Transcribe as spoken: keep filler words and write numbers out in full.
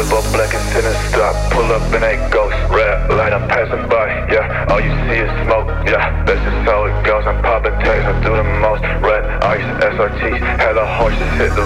Whip up black and sit and stop. Pull up in a ghost. Red light, I'm passing by. Yeah, all you see is smoke. Yeah, that's just how it goes. I'm popping tags, I do the most. Red ice, S R Ts, hella horses hit the